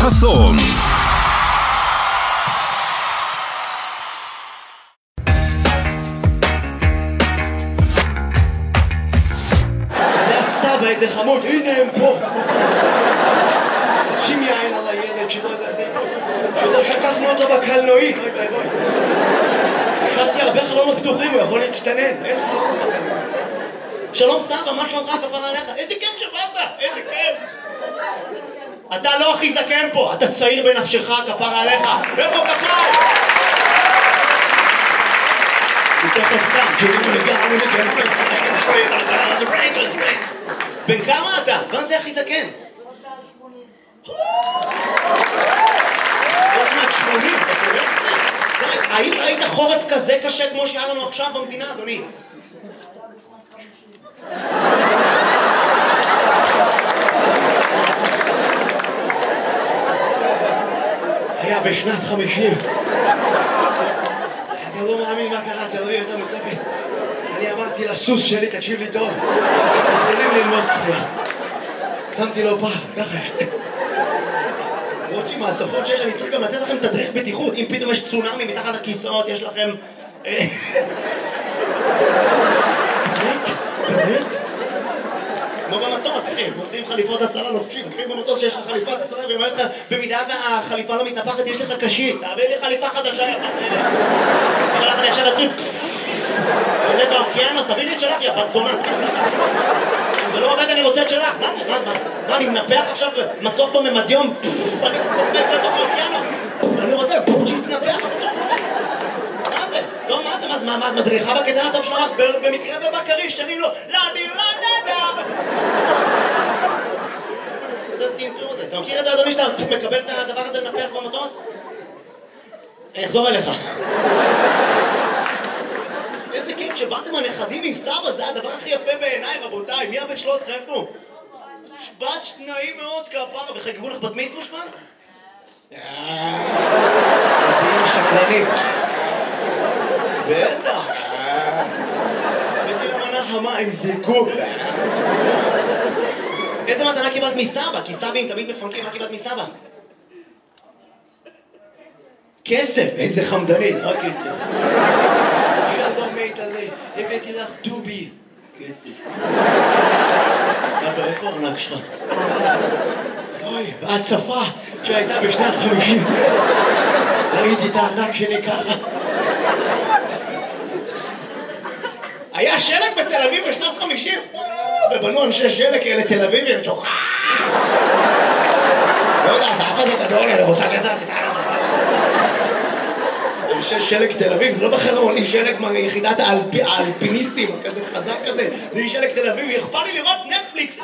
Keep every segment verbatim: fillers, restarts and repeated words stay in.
חסון. זה הסבא, איזה חמוד, הנה הם פה. שים יין על הילד שלא שקפנו אותו בקלנועית. השארתי הרבה חלונות פתוחים, הוא יכול להצטנן, אין חלונות בקלנועית. שלום סבא, מה שלומך כפרה עליך? איזה כיף שבאת, איזה כיף. אתה לא הכי זקן פה, אתה צעיר בנפשך כפרה עליך. איפה כפרה? הוא תכף קם, שתראו לגמרי לגמרי בן כמה אתה? מה זה הכי זקן? עוד מעט שמונים, האם ראית חורף כזה קשה כמו שהיה לנו עכשיו במדינה, אדוני? היה בשנת חמישים. אתה לא מאמין מה קרה, אתה לא יהיה יותר מצפת. אני אמרתי לסוס שלי, תקשיב לי טוב, יכולים ללמוד צפייה. שמתי לו פעם, ככה שתי. למרות שעם ההצפות שיש, אני צריך גם לתת לכם תדריך בטיחות. אם פתאום יש צונאמי מתחת לכיסאות, יש לכם... באמת? באמת? כמו במטוס, אחי, מוצאים חליפות הצלה לובשים. אחי, במטוס שיש לך חליפת הצלה, ואומר לך, במידה והחליפה לא מתנפחת, יש לך קשית. תעביר לי חליפה חדשה, יא בת אלה. אומר לך, אני עכשיו אצליח... עולה באוקיינוס, תביא לי את שלך, יא בת זונה. זה לא עובד, אני רוצה את שלך. מה זה? מה? מה? אני מנפח עכשיו מצוף בממדיום? אני קופץ לתוך האוקיינוס. אני רוצה שיתנפח עכשיו. מה זה? טוב, מה זה? מה זה? מדריכה בקטן הטוב שלך? במקרה ובקריש, שרים לו, לא, אני לא נדע. זה טינטור הזה. אתה מכיר את זה, אדוני, שאתה מקבל את הדבר הזה לנפח במטוס? אני אחזור אליך. איזה כיף שבאתם הנכדים עם סבא, זה הדבר הכי יפה בעיניי, רבותיי. מי הבן שלוש עשרה איפה? שבת שניים מאוד כפרה, וחגגו לך בת מצווה שמן? איזה אימא שקרנית. בטח. הבאתי למנה חמה עם זיקוק. איזה מתנה קיבלת מסבא? כי סבים תמיד מפנקים, מה קיבלת מסבא? כסף, איזה חמדנית, מה כסף? שלום מיטלי, הבאתי לך דובי. כסף. סבא, איפה הארנק שלך? אוי, בהצפה שהייתה בשנת חמישים. ראיתי את הארנק שלי ככה. היה שלג בתל אביב בשנת חמישים? ובנו אנשי שלג כאלה תל אביבים, שוחה! לא יודע, אתה אף הזה גדול, אני רוצה גזר קטנה. אנשי שלג תל אביב, זה לא בחרון, היא שלג מיחידת האלפיניסטים, כזה חזק כזה, זה היא שלג תל אביב, אכפת לי לראות נטפליקס,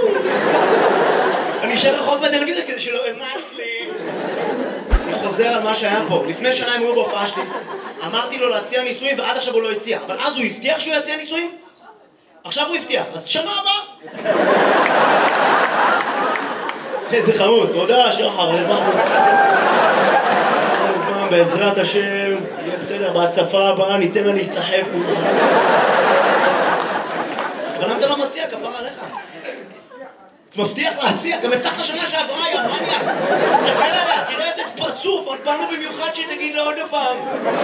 אני אשאר רחוק בטלוויזיה כדי שלא אמס לי. אני חוזר על מה שהיה פה, לפני שנה הם היו בהופעה שלי, אמרתי לו להציע ניסויים ועד עכשיו הוא לא הציע, אבל אז הוא הבטיח שהוא יציע ניסויים? עכשיו הוא הבטיח, אז שנה הבאה. איזה חמוד, תודה שחר, הבנו. בעזרת השם, יהיה בסדר, בהצפה הבאה ניתן לה להיסחף. אבל למה אתה לא מציע, כפרה עליך? אתה מבטיח להציע, גם הבטחת שנה שעברה, יא מניאק. תסתכל עליה, תראה איזה פרצוף, עוד פעם במיוחד שתגיד לה עוד פעם.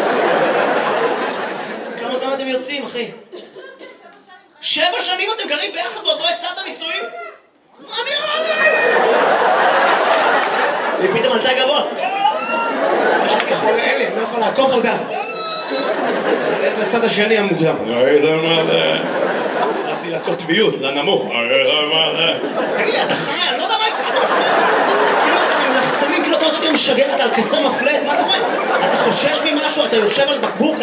כמה זמן אתם יוצאים, אחי? שבע שנים אתם גרים ביחד ועוד לא הצעת נישואים? מה אני אמר לך? היא פתאום עלתה גבוה. שאני חולה אלה, אני לא יכול לעקוף אותה. אני הולך לצד השני המוקדם. הלכתי לקוטביות, לנמוך. תגיד לי, אתה חי? אני לא יודע מה איתך. כאילו אתה עם לחצנים, כאילו אתה עוד שנייה משגרת על כסה מפלט, מה קורה? אתה חושש ממשהו, אתה יושב על בקבוק,